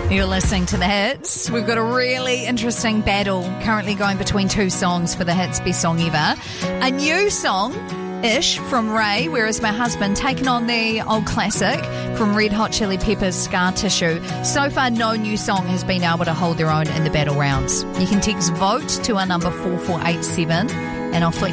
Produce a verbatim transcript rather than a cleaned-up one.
You're listening to The Hits. We've got a really interesting battle currently going between two songs for The Hits Best Song Ever. A new song, Ish, from Ray, Whereas My Husband, taking on the old classic from Red Hot Chili Peppers' Scar Tissue. So far, no new song has been able to hold their own in the battle rounds. You can text VOTE to our number four four eight seven, and I'll flick